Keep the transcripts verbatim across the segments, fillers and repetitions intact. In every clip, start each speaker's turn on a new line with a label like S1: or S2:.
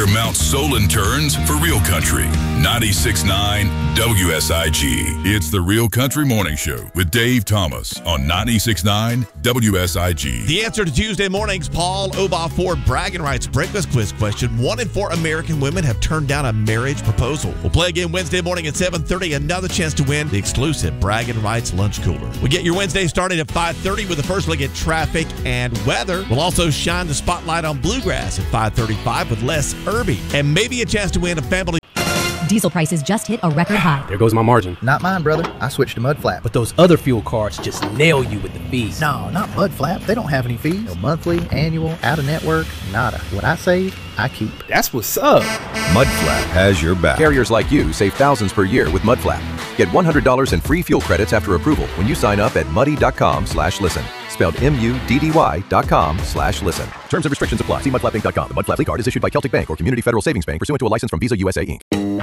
S1: Mount Solon turns for real country. ninety-six point nine W S I G. It's the Real Country Morning Show with Dave Thomas on ninety-six point nine W S I G.
S2: The answer to Tuesday morning's Paul Obah Ford bragging rights breakfast quiz question. One in four American women have turned down a marriage proposal. We'll play again Wednesday morning at seven thirty. Another chance to win the exclusive bragging rights lunch cooler. We get your Wednesday starting at five thirty with the first look at traffic and weather. We'll also shine the spotlight on bluegrass at five thirty-five with Les Irby. And maybe a chance to win a family.
S3: Diesel prices just hit a record high.
S4: There goes my margin.
S5: Not mine, brother. I switched to Mudflap.
S4: But those other fuel cards just nail you with the fees.
S5: No, not Mudflap. They don't have any fees. No monthly, annual, out-of-network, nada. What I save, I keep.
S4: That's what's up.
S6: Mudflap has your back. Carriers like you save thousands per year with Mudflap. Get one hundred dollars in free fuel credits after approval when you sign up at muddy.com slash listen. Spelled M-U-D-D-Y dot com slash listen. Terms and restrictions apply. See mudflap inc dot com. The Mudflap card is issued by Celtic Bank or Community Federal Savings Bank pursuant to a license from Visa U S A, Incorporated.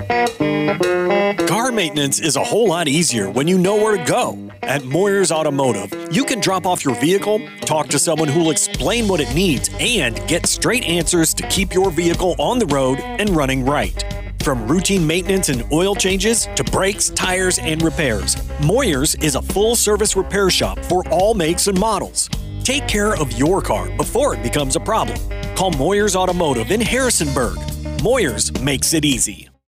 S7: Car maintenance is a whole lot easier when you know where to go. At Moyers Automotive, you can drop off your vehicle, talk to someone who'll explain what it needs, and get straight answers to keep your vehicle on the road and running right. From routine maintenance and oil changes to brakes, tires, and repairs, Moyers is a full-service repair shop for all makes and models. Take care of your car before it becomes a problem. Call Moyers Automotive in Harrisonburg. Moyers makes it easy.